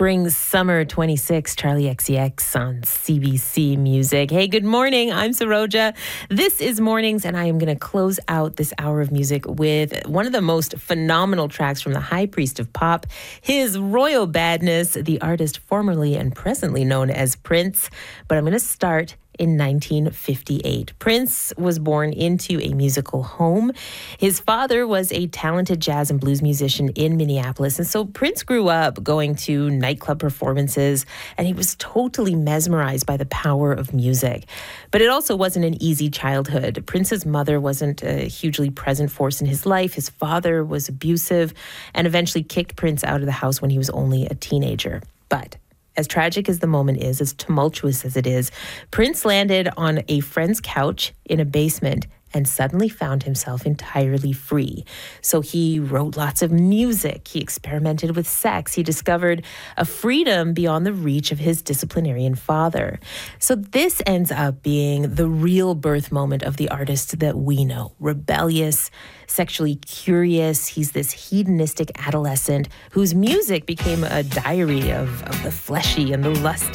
Spring Summer 26, Charlie XCX on CBC Music. Hey, good morning. I'm Saroja. This is Mornings, and I am going to close out this hour of music with one of the most phenomenal tracks from the High Priest of Pop, His Royal Badness, the artist formerly and presently known as Prince. But I'm going to start in 1958. Prince was born into a musical home. His father was a talented jazz and blues musician in Minneapolis. And so Prince grew up going to nightclub performances, and he was totally mesmerized by the power of music. But it also wasn't an easy childhood. Prince's mother wasn't a hugely present force in his life. His father was abusive and eventually kicked Prince out of the house when he was only a teenager. But as tragic as the moment is, as tumultuous as it is, Prince landed on a friend's couch in a basement and suddenly found himself entirely free. So he wrote lots of music. He experimented with sex. He discovered a freedom beyond the reach of his disciplinarian father. So this ends up being the real birth moment of the artist that we know. Rebellious, sexually curious. He's this hedonistic adolescent whose music became a diary of the fleshy and the lusty.